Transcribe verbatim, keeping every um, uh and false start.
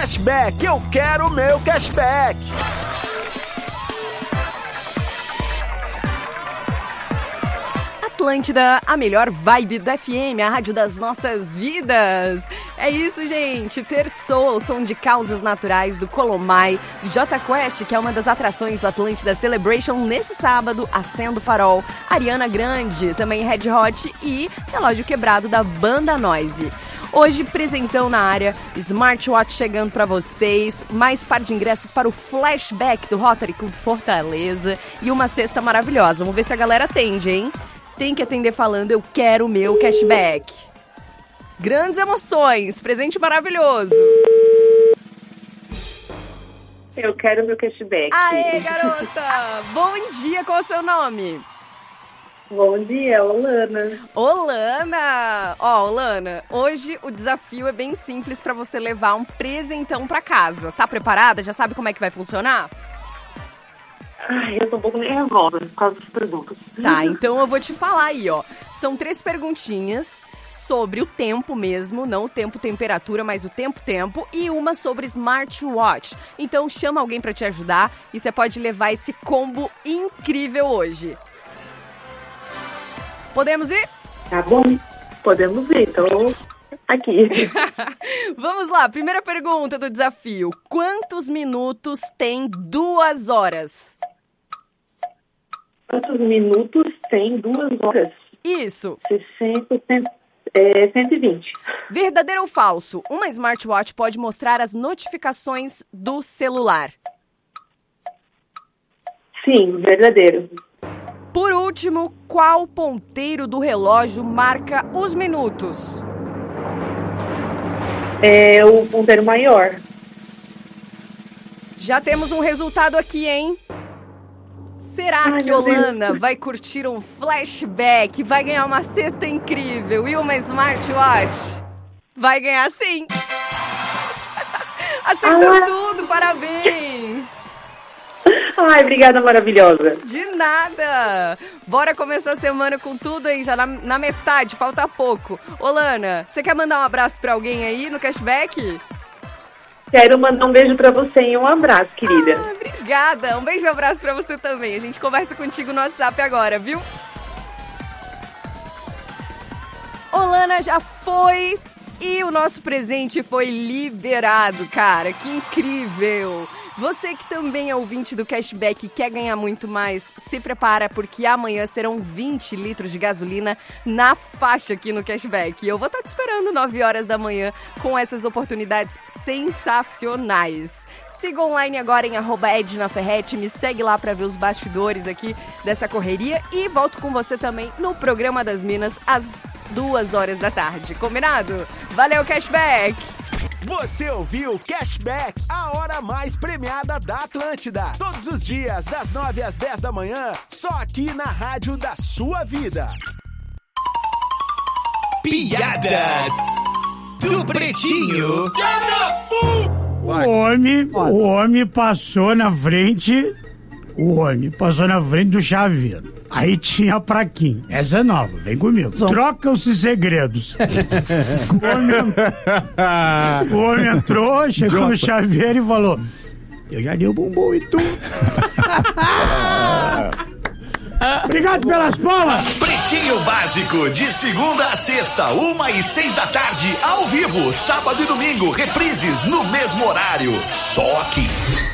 cashback. Eu quero o meu cashback. Atlântida, a melhor vibe da F M, a rádio das nossas vidas. É isso, gente. Terçou o som de causas naturais do Colomai, Jota Quest, que é uma das atrações do Atlântida Celebration nesse sábado, Acendo Farol, Ariana Grande, também Red Hot e Relógio Quebrado da Banda Noise. Hoje, presentão na área, Smartwatch chegando pra vocês, mais par de ingressos para o Flashback do Rotary Club Fortaleza e uma cesta maravilhosa. Vamos ver se a galera atende, hein? Tem que atender falando, eu quero o meu cashback. Grandes emoções, presente maravilhoso. Eu quero o meu cashback. Aê, garota! Bom dia, qual é o seu nome? Bom dia, Olana. Olana! Ó, Olana, hoje o desafio é bem simples pra você levar um presentão pra casa. Tá preparada? Já sabe como é que vai funcionar? Ai, eu tô um pouco nervosa por causa das perguntas. Tá, então eu vou te falar aí, ó. São três perguntinhas sobre o tempo mesmo, não o tempo-temperatura, mas o tempo-tempo, e uma sobre smartwatch. Então chama alguém pra te ajudar e você pode levar esse combo incrível hoje. Podemos ir? Tá bom, podemos ir, então aqui. Vamos lá, primeira pergunta do desafio. Quantos minutos tem duas horas? Quantos minutos tem duas horas? Isso. sessenta, cem, é, cento e vinte. Verdadeiro ou falso? Uma smartwatch pode mostrar as notificações do celular. Sim, verdadeiro. Por último, qual ponteiro do relógio marca os minutos? É o ponteiro maior. Já temos um resultado aqui, hein? Será Ai, que Olana vai curtir um flashback, vai ganhar uma cesta incrível e uma smartwatch? Vai ganhar sim! Acertou ah. tudo, parabéns! Ai, obrigada, maravilhosa. De nada! Bora começar a semana com tudo aí, já na, na metade, falta pouco. Olana, você quer mandar um abraço pra alguém aí no cashback? Quero mandar um beijo pra você e um abraço, querida. Ah, obrigada! Um beijo e um abraço pra você também. A gente conversa contigo no WhatsApp agora, viu? Olana já foi e o nosso presente foi liberado, cara. Que incrível! Você que também é ouvinte do cashback e quer ganhar muito mais, se prepara porque amanhã serão vinte litros de gasolina na faixa aqui no cashback. E eu vou estar te esperando nove horas da manhã com essas oportunidades sensacionais. Siga online agora em arroba Edna Ferretti, me segue lá para ver os bastidores aqui dessa correria e volto com você também no Programa das Minas às duas horas da tarde. Combinado? Valeu, cashback! Você ouviu Cashback, a hora mais premiada da Atlântida. Todos os dias, das nove às dez da manhã, só aqui na rádio da sua vida. Piada do Pretinho. O homem, o homem passou na frente, o homem passou na frente do chaveiro. Aí tinha a plaquinha. Essa é nova, vem comigo. Trocam-se segredos. o, homem, o homem entrou, chegou Jota. no chaveiro e falou: eu já dei o bumbum e tudo. Obrigado pelas palmas. Pretinho Básico, de segunda a sexta, uma e seis da tarde, ao vivo, sábado e domingo, reprises no mesmo horário. Só aqui.